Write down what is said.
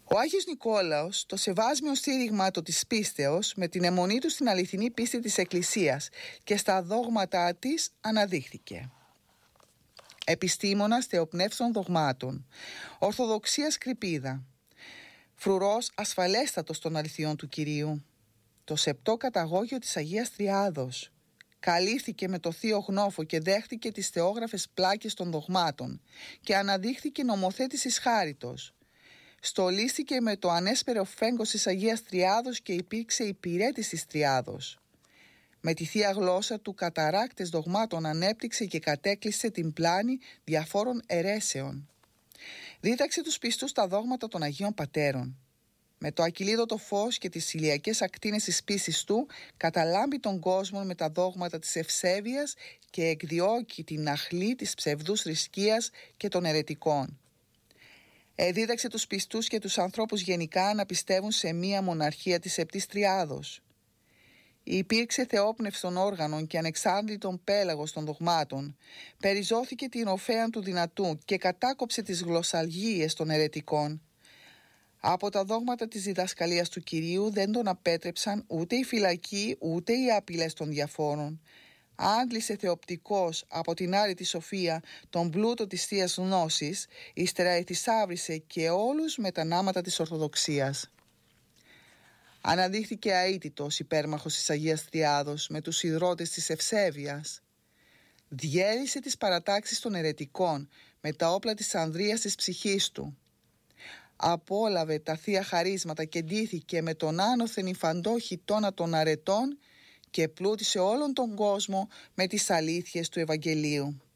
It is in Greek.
Ο Άγιος Νικόλαος, το σεβάσμιο στήριγμα του της πίστεως, με την αιμονή του στην αληθινή πίστη της Εκκλησίας και στα δόγματά της, αναδείχθηκε. Επιστήμονας θεοπνεύστων δογμάτων, ορθοδοξία σκρυπίδα, φρουρός ασφαλέστατος των αληθιών του Κυρίου, το σεπτό καταγόγιο της Αγίας Τριάδος, καλύφθηκε με το Θείο Γνώφο και δέχτηκε τις θεόγραφες πλάκες των δογμάτων και αναδείχθηκε νομοθέτης εις χάριτος. Στολίστηκε με το ανέσπερο φέγγος της Αγίας Τριάδος και υπήρξε υπηρέτης της Τριάδος. Με τη Θεία Γλώσσα του καταράκτες δογμάτων ανέπτυξε και κατέκλυσε την πλάνη διαφόρων αιρέσεων. Δίδαξε τους πιστούς τα δόγματα των Αγίων Πατέρων. Με το ακυλίδωτο φως και τις ηλιακές ακτίνες της πίστης του καταλάμπει τον κόσμο με τα δόγματα της ευσέβειας και εκδιώκει την αχλή της ψευδούς θρησκείας και των αιρετικών. Δίδαξε τους πιστούς και τους ανθρώπους γενικά να πιστεύουν σε μία μοναρχία της Επτής Τριάδος. Υπήρξε θεόπνευστον όργανων και ανεξάρτητον πέλαγος των δογμάτων. Περιζώθηκε την οφέαν του δυνατού και κατάκοψε τις γλωσσαλγίες των αιρετικών. Από τα δόγματα της διδασκαλίας του Κυρίου δεν τον απέτρεψαν ούτε η φυλακή ούτε οι απειλές των διαφόρων. Άντλησε θεοπτικός από την άρρητη σοφία τον πλούτο της Θείας Γνώσης, ύστερα εθισάβρισε και όλους με τα νάματα της Ορθοδοξίας. Αναδείχθηκε αίτητος υπέρμαχος της Αγίας Τριάδος με τους ιδρώτες της ευσέβειας. Διέλυσε τις παρατάξεις των αιρετικών με τα όπλα της ανδρείας της ψυχής του. Απόλαβε τα θεία χαρίσματα και ντύθηκε με τον άνωθεν υφαντό χιτώνα των αρετών και πλούτησε όλον τον κόσμο με τις αλήθειες του Ευαγγελίου.